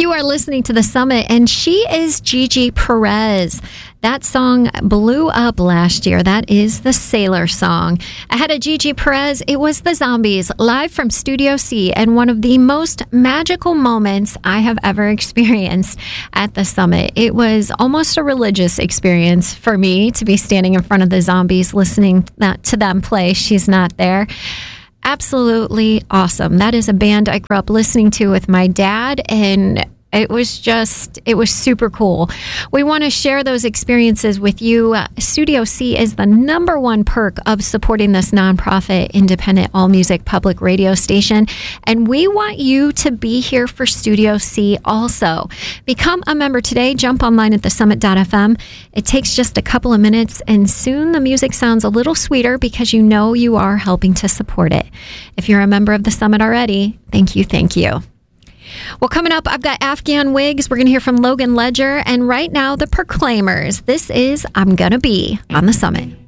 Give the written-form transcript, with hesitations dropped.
You are listening to The Summit, and she is Gigi Perez. That song blew up last year. That is the Sailor song. Ahead of Gigi Perez, it was the Zombies, live from Studio C, and one of the most magical moments I have ever experienced at the Summit. It was almost a religious experience for me to be standing in front of the Zombies, listening to them play She's Not There. Absolutely awesome. That is a band I grew up listening to with my dad, and it was super cool. We want to share those experiences with you. Studio C is the number one perk of supporting this nonprofit, independent, all-music public radio station. And we want you to be here for Studio C also. Become a member today. Jump online at thesummit.fm. It takes just a couple of minutes, and soon the music sounds a little sweeter because you know you are helping to support it. If you're a member of the Summit already, thank you, thank you. Well, coming up, I've got Afghan Wigs. We're going to hear from Logan Ledger. And right now, the Proclaimers. This is I'm Gonna Be on the Summit.